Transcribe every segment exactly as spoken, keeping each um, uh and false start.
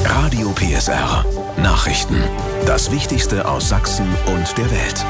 Radio P S R. Nachrichten. Das Wichtigste aus Sachsen und der Welt.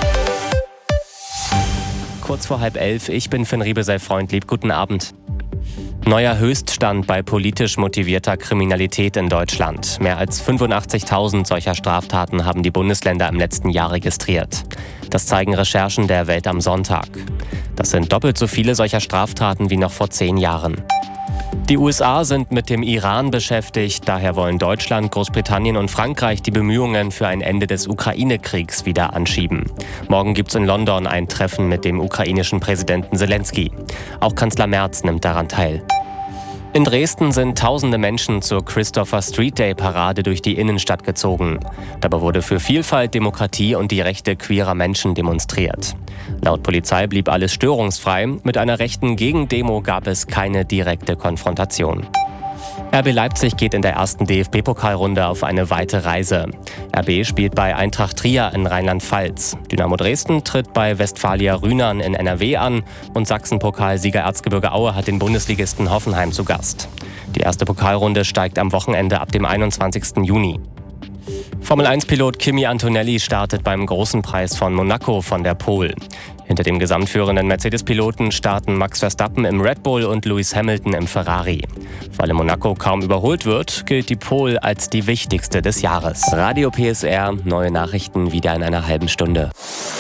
Kurz vor halb elf, ich bin Finn Riebe, sei Freund, lieb, guten Abend. Neuer Höchststand bei politisch motivierter Kriminalität in Deutschland. Mehr als fünfundachtzigtausend solcher Straftaten haben die Bundesländer im letzten Jahr registriert. Das zeigen Recherchen der Welt am Sonntag. Das sind doppelt so viele solcher Straftaten wie noch vor zehn Jahren. Die U S A sind mit dem Iran beschäftigt, daher wollen Deutschland, Großbritannien und Frankreich die Bemühungen für ein Ende des Ukraine-Kriegs wieder anschieben. Morgen gibt's in London ein Treffen mit dem ukrainischen Präsidenten Zelensky. Auch Kanzler Merz nimmt daran teil. In Dresden sind tausende Menschen zur Christopher Street Day Parade durch die Innenstadt gezogen. Dabei wurde für Vielfalt, Demokratie und die Rechte queerer Menschen demonstriert. Laut Polizei blieb alles störungsfrei. Mit einer rechten Gegendemo gab es keine direkte Konfrontation. R B Leipzig geht in der ersten D F B-Pokalrunde auf eine weite Reise. R B spielt bei Eintracht Trier in Rheinland-Pfalz. Dynamo Dresden tritt bei Westfalia Rühnern in N R W an und Sachsen-Pokalsieger Erzgebirge Aue hat den Bundesligisten Hoffenheim zu Gast. Die erste Pokalrunde steigt am Wochenende ab dem einundzwanzigsten Juni. Formel eins Pilot Kimi Antonelli startet beim Großen Preis von Monaco von der Pole. Hinter dem gesamtführenden Mercedes-Piloten starten Max Verstappen im Red Bull und Lewis Hamilton im Ferrari. Weil in Monaco kaum überholt wird, gilt die Pole als die wichtigste des Jahres. Radio P S R, neue Nachrichten wieder in einer halben Stunde.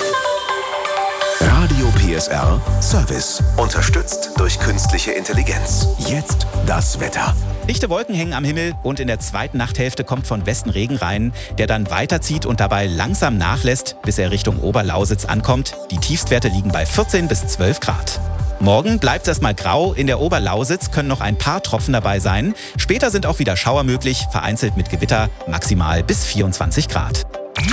Radio P S R Service. Unterstützt durch künstliche Intelligenz. Jetzt das Wetter. Dichte Wolken hängen am Himmel und in der zweiten Nachthälfte kommt von Westen Regen rein, der dann weiterzieht und dabei langsam nachlässt, bis er Richtung Oberlausitz ankommt. Die Tiefstwerte liegen bei vierzehn bis zwölf Grad. Morgen bleibt es erstmal grau. In der Oberlausitz können noch ein paar Tropfen dabei sein. Später sind auch wieder Schauer möglich, vereinzelt mit Gewitter, maximal bis vierundzwanzig Grad.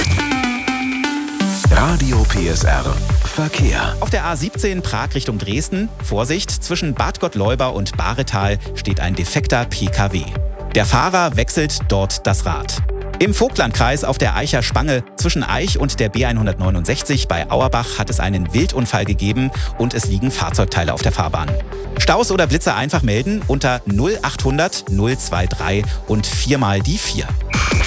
Radio P S R Verkehr. Auf der A siebzehn Prag Richtung Dresden, Vorsicht, zwischen Bad Gottleuba und Bahretal steht ein defekter P K W. Der Fahrer wechselt dort das Rad. Im Vogtlandkreis auf der Eicher Spange zwischen Eich und der B hundertneunundsechzig bei Auerbach hat es einen Wildunfall gegeben und es liegen Fahrzeugteile auf der Fahrbahn. Staus oder Blitze einfach melden unter null achthundert null drei drei und viermal die vier.